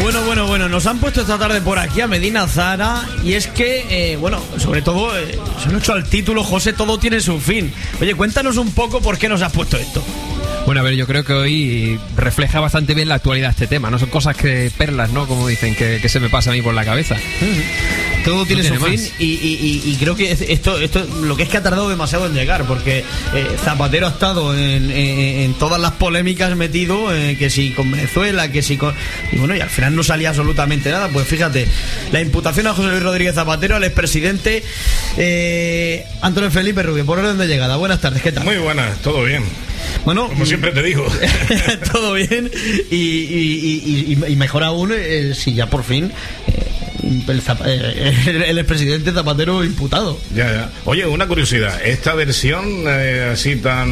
Bueno, nos han puesto esta tarde por aquí a Medina Zara y es que, sobre todo, se han hecho al título, José, todo tiene su fin. Oye, cuéntanos un poco por qué nos has puesto esto. Bueno, a ver, yo creo que hoy refleja bastante bien la actualidad este tema. No son cosas que perlas, ¿no? Como dicen, que se me pasa a mí por la cabeza. Todo tiene su fin y creo que esto lo que es que ha tardado demasiado en llegar, porque Zapatero ha estado en todas las polémicas metido, que si con Venezuela, que si con... Y al final no salía absolutamente nada. Pues fíjate, la imputación a José Luis Rodríguez Zapatero, al expresidente Antonio Felipe Rubio, por orden de llegada. Buenas tardes, ¿qué tal? Muy buenas, todo bien. Bueno, como siempre te digo. Todo bien y mejor aún si ya por fin el expresidente Zapatero imputado. Ya. Oye, una curiosidad, esta versión así tan